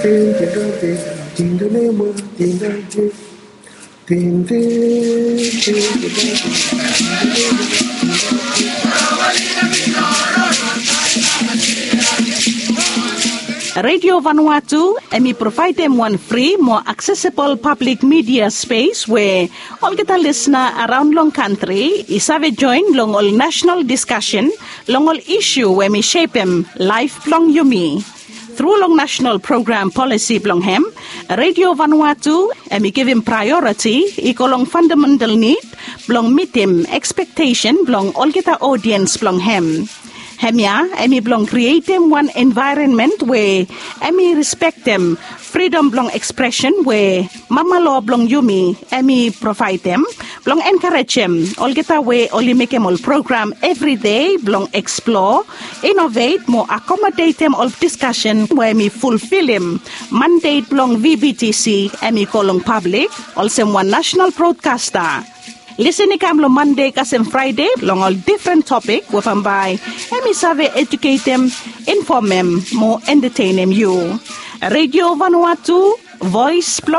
Radio Vanuatu, and we provide them one free, more accessible public media space where all get a listener around long country is have a join long all national discussion, long all issue where we shape them life long yumi. Through long national program policy blong hem, Radio Vanuatu, and we give him priority, equal long fundamental need, blong meet him expectation, blong all get a audience blong hem. Hemia, emi blong create them one environment where emi respect them freedom blong expression where mama law blong yumi emi provide them blong encourage them all get away only make them all program every day blong explore innovate more accommodate them all discussion where me fulfill them mandate blong VBTC emi kolong public also one national broadcaster. Listen to Kamlo Monday kasem Friday long all different topic wafam by emi save educate them, inform them, more entertain them you. Radio Vanuatu, voice